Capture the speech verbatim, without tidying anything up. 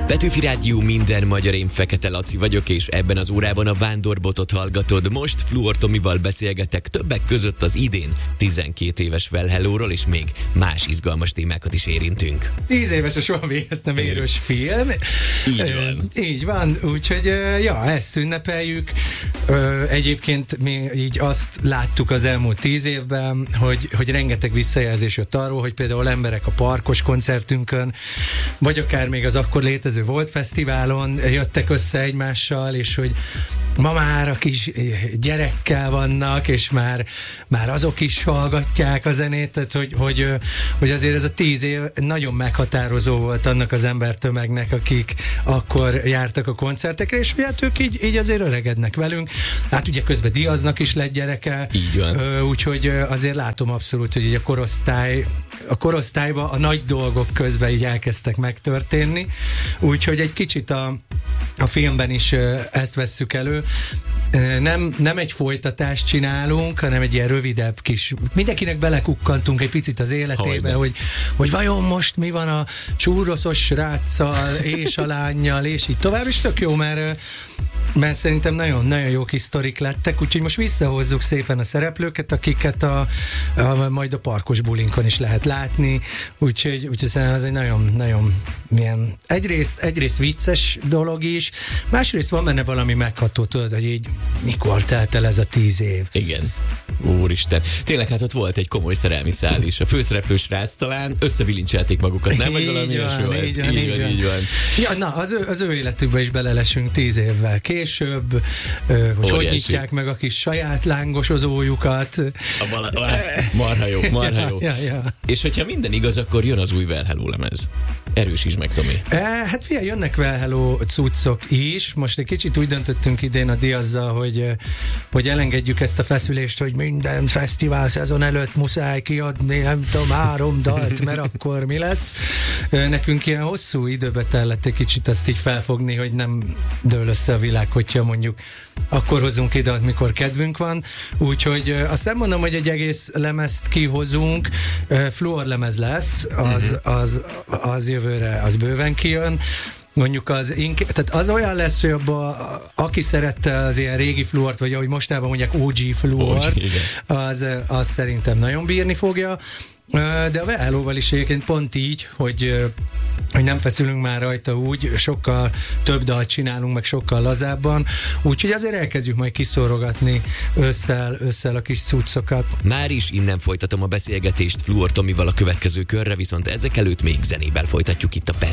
Petőfi Rádió, minden magyar, én Fekete Laci vagyok, és ebben az órában a Vándorbotot hallgatod. Most Fluor Tomival beszélgetek többek között az idén tizenkét éves Well Hello-ról, és még más izgalmas témákat is érintünk. tíz éves a soha véget nem érős film. Így van. Így van, úgyhogy ja, ezt ünnepeljük. Egyébként mi így azt láttuk az elmúlt tíz évben, hogy, hogy rengeteg visszajelzés jött arról, hogy például emberek a Parkos koncertünkön, vagy akár még az akkor létező Volt Fesztiválon jöttek össze egymással, és hogy ma már a kis gyerekkel vannak, és már, már azok is hallgatják a zenét, tehát hogy, hogy, hogy azért ez a tíz év nagyon meghatározó volt annak az embertömegnek, akik akkor jártak a koncertekre, és hogy hát ők így, így azért öregednek velünk. Hát ugye közben Diaznak is lett gyereke, így van. Úgyhogy azért látom abszolút, hogy így a korosztály a korosztályban a nagy dolgok közben így elkezdtek megtörténni, úgyhogy egy kicsit a, a filmben is ezt vesszük elő. Nem, nem egy folytatást csinálunk, hanem egy ilyen rövidebb kis... Mindenkinek belekukkantunk egy picit az életébe, hogy, hogy vajon most mi van a csúroszos sráccal, és a lánnyal, és így tovább, és tök jó, mert mert szerintem nagyon, nagyon jó kis sztorik lettek, úgyhogy most visszahozzuk szépen a szereplőket, akiket a, a, majd a Parkos bulinkon is lehet látni, úgyhogy, úgyhogy szerintem ez egy nagyon, nagyon milyen, egyrészt, egyrészt vicces dolog is, másrészt van benne valami megható, tudod, hogy így mikor telt el ez a tíz év. Igen. Úristen. Tényleg, hát ott volt egy komoly szerelmi szál is. A főszereplő srác talán összevilincselték magukat, nem? Vagy valami ilyesmi volt. Így van, így van, így van. Ja, na, az ő, az ő életükbe is belelesünk tíz évvel később, hogy Óriási. Hogy nyitják meg a kis saját lángosozójukat. A vala, marha jó, marha ja, jó. Ja, ja. És hogyha minden igaz, akkor jön az új Well Hello lemez. Erősítsd meg, Tomi. E, hát figyelj, jönnek Well Hello cuccok is. Most egy kicsit úgy döntöttünk idén a Diazzal, hogy, hogy elengedjük ezt a feszülést, hogy minden fesztivál szezon előtt muszáj kiadni, nem tudom, három dalt, mert akkor mi lesz. Nekünk ilyen hosszú időbe tellett egy kicsit ezt így felfogni, hogy nem dől össze a világ, hogyha mondjuk akkor hozunk ide, mikor kedvünk van. Úgyhogy azt nem mondom, hogy egy egész lemezt kihozunk. Fluor lemez lesz, az, az, az jövőre, az bőven kijön. Mondjuk az, inkább, tehát az olyan lesz, hogy abba, aki szerette az ilyen régi fluort, vagy ahogy mostában mondják ó gé fluort, az, az szerintem nagyon bírni fogja. De a Well Hello-val is egyébként pont így, hogy, hogy nem feszülünk már rajta úgy, sokkal több dalt csinálunk, meg sokkal lazábban, úgyhogy azért elkezdjük majd kiszórogatni ősszel, ősszel a kis cuccokat. Már is innen folytatom a beszélgetést Fluor Tomival a következő körre, viszont ezek előtt még zenével folytatjuk itt a